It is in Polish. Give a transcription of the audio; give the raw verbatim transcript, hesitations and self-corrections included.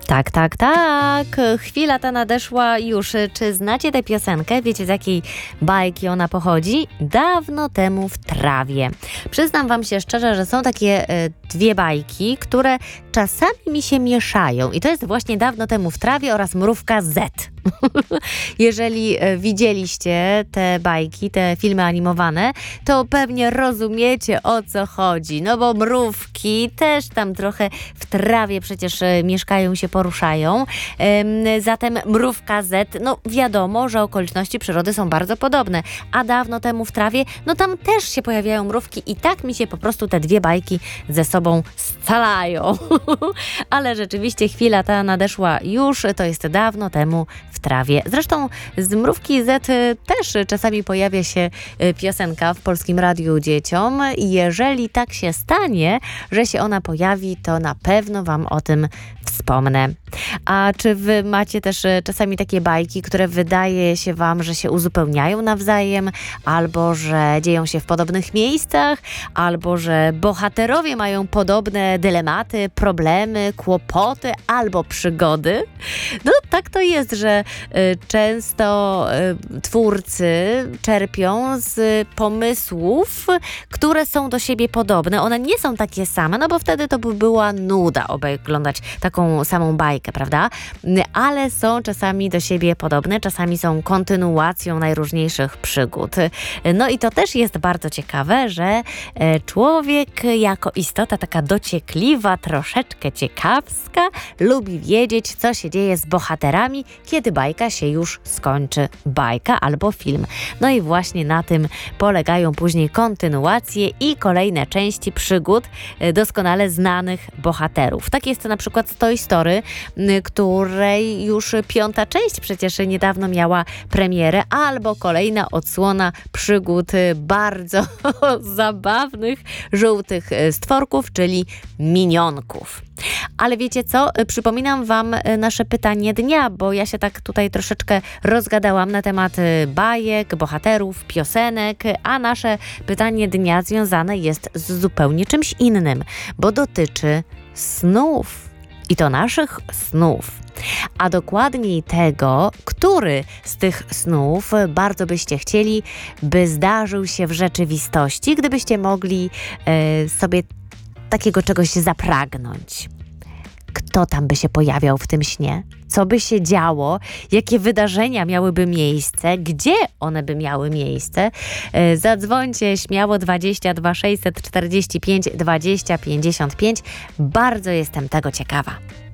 Tak, tak, tak. Chwila ta nadeszła już. Czy znacie tę piosenkę? Wiecie, z jakiej bajki ona pochodzi? Dawno temu w trawie. Przyznam wam się szczerze, że są takie e, dwie bajki, które czasami mi się mieszają. I to jest właśnie Dawno temu w trawie oraz Mrówka Z. Jeżeli e, widzieliście te bajki, te filmy animowane, to pewnie rozumiecie, o co chodzi. No bo mrówki też tam trochę w trawie przecież e, mieszkają, się poruszają. E, zatem Mrówka Z, no wiadomo, że okoliczności przyrody są bardzo podobne. A Dawno temu w trawie, no tam też się pojawiają mrówki i tak mi się po prostu te dwie bajki ze sobą scalają. Ale rzeczywiście chwila ta nadeszła już, to jest Dawno temu w trawie. Zresztą z Mrówki Z też czasami pojawia się piosenka w Polskim Radiu dzieciom. Jeżeli tak się stanie, że się ona pojawi, to na pewno wam o tym wspomnę. A czy wy macie też czasami takie bajki, które wydaje się wam, że się uzupełniają nawzajem, albo że dzieją się w podobnych miejscach, albo że bohaterowie mają podobne dylematy, problemy, kłopoty albo przygody? No tak to jest, że y, często y, twórcy czerpią z pomysłów, które są do siebie podobne. One nie są takie same, no bo wtedy to by była nuda oglądać taką samą bajkę, prawda? Ale są czasami do siebie podobne, czasami są kontynuacją najróżniejszych przygód. No i to też jest bardzo ciekawe, że człowiek jako istota taka dociekliwa, troszeczkę ciekawska, lubi wiedzieć, co się dzieje z bohaterami, kiedy bajka się już skończy. Bajka albo film. No i właśnie na tym polegają później kontynuacje i kolejne części przygód doskonale znanych bohaterów. Tak jest na przykład z Toy Story, której już piąta część przecież niedawno miała premierę, albo kolejna odsłona przygód bardzo zabawnych, żółtych stworków, czyli minionków. Ale wiecie co? Przypominam wam nasze pytanie dnia, bo ja się tak tutaj troszeczkę rozgadałam na temat bajek, bohaterów, piosenek, a nasze pytanie dnia związane jest z zupełnie czymś innym, bo dotyczy snów. I to naszych snów. A dokładniej tego, który z tych snów bardzo byście chcieli, by zdarzył się w rzeczywistości, gdybyście mogli e, sobie takiego czegoś zapragnąć. Kto tam by się pojawiał w tym śnie? Co by się działo? Jakie wydarzenia miałyby miejsce? Gdzie one by miały miejsce? E, zadzwońcie śmiało dwadzieścia dwa sześćset czterdzieści pięć dwadzieścia pięćdziesiąt pięć. Bardzo jestem tego ciekawa.